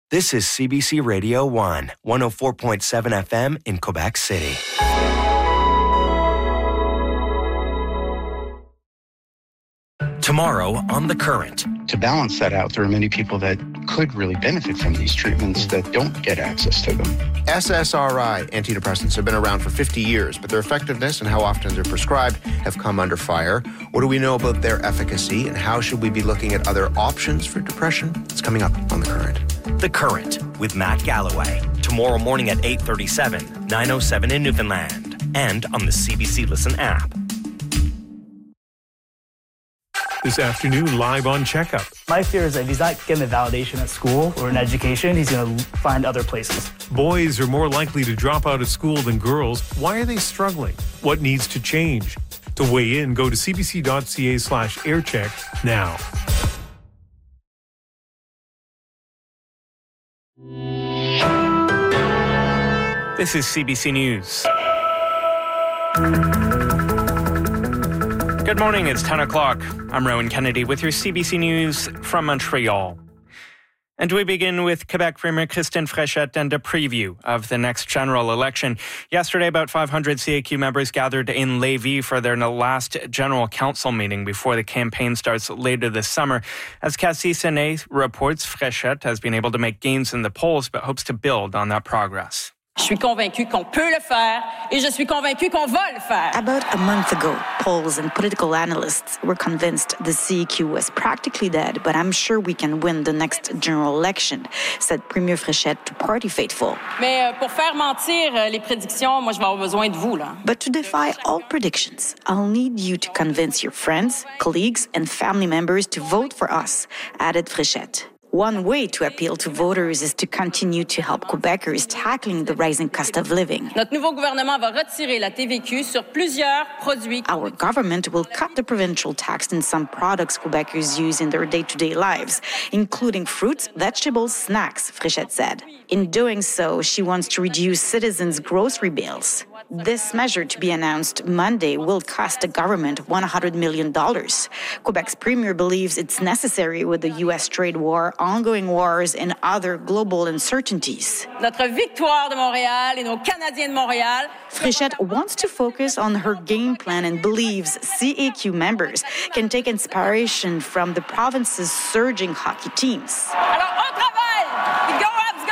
This is CBC Radio 1, 104.7 FM in Quebec City. Tomorrow on The Current. To balance that out, there are many people that could really benefit from these treatments that don't get access to them. SSRI antidepressants have been around for 50 years, but their effectiveness and how often they're prescribed have come under fire. What do we know about their efficacy, and how should we be looking at other options for depression? It's coming up on The Current. The Current with Matt Galloway. Tomorrow morning at 8:37, 9:07 in Newfoundland, and on the CBC Listen app. This afternoon, live on Checkup. My fear is that if he's not getting the validation at school or in education, he's going to find other places. Boys are more likely to drop out of school than girls. Why are they struggling? What needs to change? To weigh in, go to cbc.ca/aircheck now. This is CBC News. Good morning, it's 10 o'clock. I'm Rowan Kennedy with your CBC News from Montreal. And we begin with Quebec Premier Christine Fréchette and a preview of the next general election. Yesterday, about 500 CAQ members gathered in Lévis for their last general council meeting before the campaign starts later this summer. As Cassie Senet reports, Fréchette has been able to make gains in the polls but hopes to build on that progress. Je suis convaincue qu'on peut le faire et je suis convaincue qu'on va le faire. About a month ago, polls and political analysts were convinced the CAQ was practically dead, but I'm sure we can win the next general election, said Premier Fréchette to party faithful. Mais pour faire mentir les prédictions, moi je vais avoir besoin de vous là. But to defy all predictions, I'll need you to convince your friends, colleagues and family members to vote for us, added Fréchette. One way to appeal to voters is to continue to help Quebecers tackling the rising cost of living. Notre nouveau gouvernement va retirer la TVQ sur plusieurs produits. Our government will cut the provincial tax on some products Quebecers use in their day-to-day lives, including fruits, vegetables, snacks, Fréchette said. In doing so, she wants to reduce citizens' grocery bills. This measure, to be announced Monday, will cost the government $100 million. Quebec's premier believes it's necessary with the U.S. trade war, ongoing wars, and other global uncertainties. Notre victoire de Montréal et nos Canadiens de Montréal. Fréchette wants to focus on her game plan and believes CAQ members can take inspiration from the province's surging hockey teams. Alors, au travail! Go, Habs,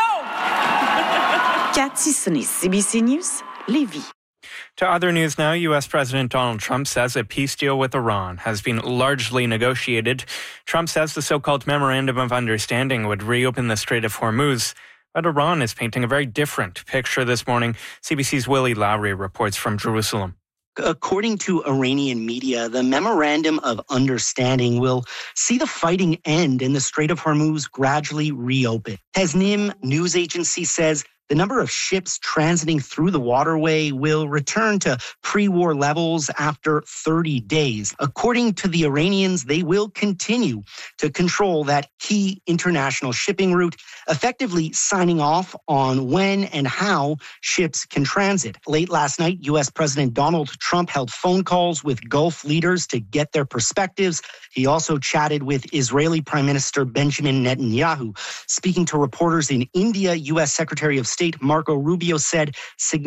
go! Cathy Sonny, CBC News, Lévis. To other news now, U.S. President Donald Trump says a peace deal with Iran has been largely negotiated. Trump says the so-called Memorandum of Understanding would reopen the Strait of Hormuz. But Iran is painting a very different picture this morning. CBC's Willie Lowry reports from Jerusalem. According to Iranian media, the Memorandum of Understanding will see the fighting end and the Strait of Hormuz gradually reopen. Tasnim news agency says the number of ships transiting through the waterway will return to pre-war levels after 30 days. According to the Iranians, they will continue to control that key international shipping route, effectively signing off on when and how ships can transit. Late last night, U.S. President Donald Trump held phone calls with Gulf leaders to get their perspectives. He also chatted with Israeli Prime Minister Benjamin Netanyahu. Speaking to reporters in India, U.S. Secretary of State Marco Rubio said significant